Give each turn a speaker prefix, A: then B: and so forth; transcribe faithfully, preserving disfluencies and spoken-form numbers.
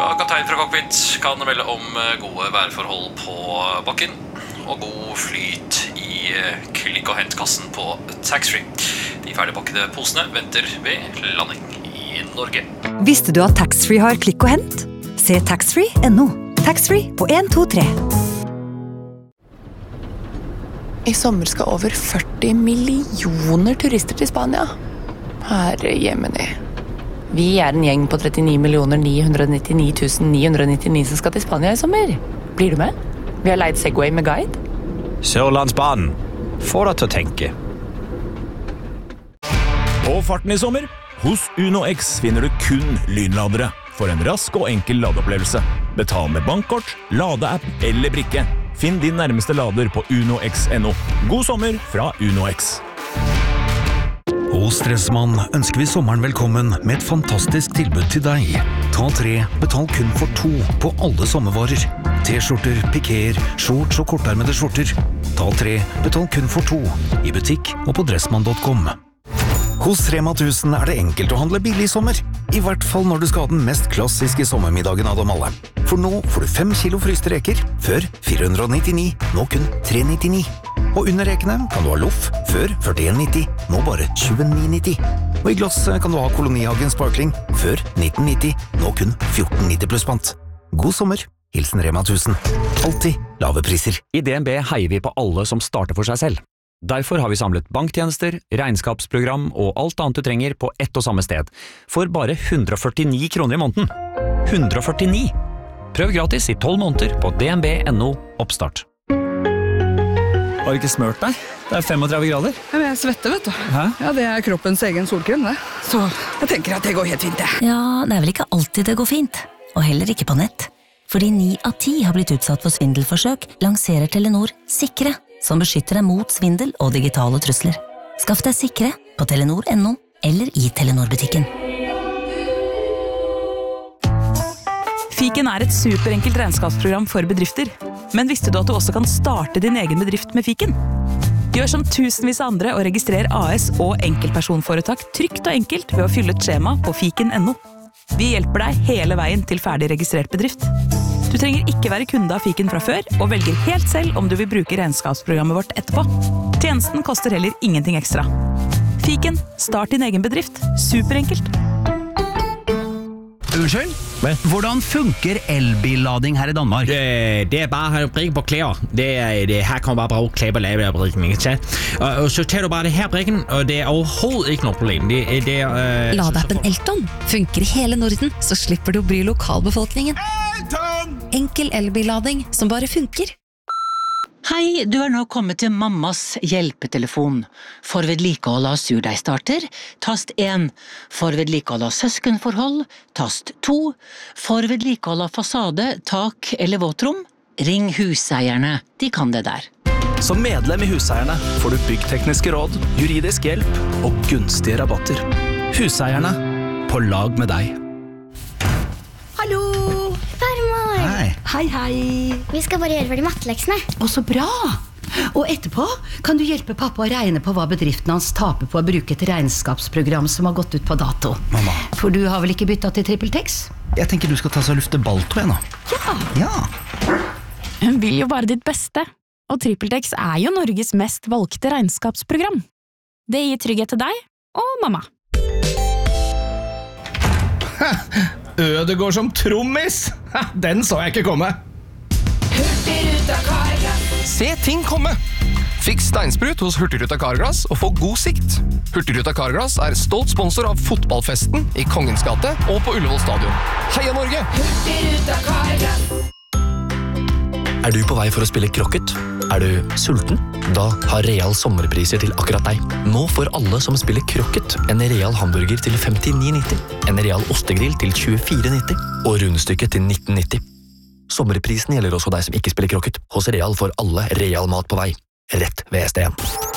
A: Ja, kaptein fra cockpit kan melde om gode værforhold på bakken og god flyt i klikk- og hentkassen på taxfree. De ferdigpakkede posene venter ved landing i Norge.
B: Visste du at taxfree har klikk og hent? Se taxfree punktum no. Taxfree på en to tre.
C: I sommer skal over førti millioner turister til Spania. Herre jemini. Vi er en gjeng på trettini millioner ni hundre nittini tusen ni hundre nittini som skal til Spania i sommer. Blir du med? Vi har leid Segway med guide.
D: Sørlandsbanen. Få deg til å tenke.
E: På farten i sommer, hos Uno X finner du kun lynladere. For en rask og enkel ladeopplevelse. Betal med bankkort, ladeapp eller brikke. Finn din nærmeste lader på uno x punktum no. God sommer fra Uno X.
F: Hos Dressmann ønsker vi sommeren velkommen med et fantastisk tilbud til deg. Ta tre, betal kun for to på alle sommervarer. T-skjorter, pikéer, shorts og kortarmede skjorter. Ta tre, betal kun for to. I butikk og på dressmann punktum com. Hos Rema tusen er det enkelt å handle billig i sommer. I hvert fall når du skal ha den mest klassiske sommermiddagen av dem alle. For nå får du fem kilo fryste reker, før fire hundre nittini, nå kun tre nittini. Og under rekene kan du ha loff, før førtien nitti, nå bare tjueni nitti. Og i glass kan du ha Kolonihagen Sparkling, før nitten nitti, nå kun fjorten nitti pluss pant. God sommer, hilsen Rema tusen. Alltid lave priser.
G: I D N B heier vi på alle som starter for seg selv. Derfor har vi samlet banktjenester, regnskapsprogram og alt annet du trenger på ett og samme sted, for bare hundre og førtini kroner i måneden. hundre og førtini! Prøv gratis i tolv måneder på d n b punktum no oppstart.
E: Har du ikke smørt deg? Det er femogtretti grader.
H: Ja, men jeg svetter, vet du.
E: Hæ?
H: Ja, det er kroppens egen solkrem, det. Så jeg tenker at det går helt fint, det.
I: Ja, det er vel ikke alltid det går fint. Og heller ikke på nett. Fordi ni av ti har blitt utsatt for svindelforsøk, lanserer Telenor Sikre, som beskytter deg mot svindel og digitale trusler. Skaff deg Sikre på telenor punktum no eller i Telenor-butikken.
J: Fiken er et superenkelt regnskapsprogram for bedrifter. Men visste du at du også kan starte din egen bedrift med Fiken? Gjør som tusenvis av andre og registrer A S og enkeltpersonforetak trygt og enkelt ved å fylle et skjema på fiken punktum no. Vi hjelper deg hele veien til ferdig registrert bedrift. Du trenger ikke være kunde av Fiken fra før, og velger helt selv om du vil bruke regnskapsprogrammet vårt etterpå. Tjenesten koster heller ingenting ekstra. Fiken, start din egen bedrift. Superenkelt.
K: Unnskyld? Hvordan funker elbillading her i Danmark?
L: Det, det er bare å brikke på klær. Det er, det, her kan man bare bruke klær på lave af brikken, ikke sant? Og, og så tager du bare det her brikken, og det er overhovedet ikke noe problem. Det, det er... Øh,
M: Ladeappen Elton funker i hele Norden, så slipper du å bry lokalbefolkningen. Elton! Enkel elbillading som bare funker.
N: Hei, du er nå kommet til mammas hjelpetelefon. For vedlikehold av surdeigstarter, tast en. For vedlikehold av søskenforhold, tast to. For vedlikehold av fasade, tak eller våtrom, ring huseierne. De kan det der.
O: Som medlem i Huseierne får du byggtekniske råd, juridisk hjelp og gunstige rabatter. Huseierne, på lag med deg.
P: Hallo! Farmor!
K: Hei.
P: Hei, hei. Vi skal bare gjøre ferdig matteleksene.
Q: Å, så bra! Og etterpå kan du hjelpe pappa å regne på hva bedriften hans taper på å bruke et regnskapsprogram som har gått ut på dato.
O: Mamma.
Q: For du har vel ikke byttet til TrippelTex?
K: Jeg tenker du skal ta seg og lufte balto igjen, da.
Q: Ja.
R: Ja. Hun vil jo bare ditt beste. Og TrippelTex er jo Norges mest valgte regnskapsprogram. Det gir trygghet til deg og mamma.
O: Ødegård som trommis! Den så jeg ikke komme.
S: Hurtigruta Carglass. Se ting komme! Fiks steinsprut hos Hurtigruta Carglass og få god sikt. Hurtigruta Carglass er stolt sponsor av fotballfesten i Kongens gate og på Ullevål stadion. Heia Norge! Hurtigruta Carglass.
T: Er du på vei for å spille krokket? Er du sulten? Da har Real sommerpriser til akkurat deg. Nå får alle som spiller krokket en Real hamburger til femtini nitti, en Real ostegrill til tjuefire nitti og rundstykket til nitten nitti. Sommerprisen gjelder også deg som ikke spiller krokket. Hos Real får alle Real mat på vei. Rett ved S D en.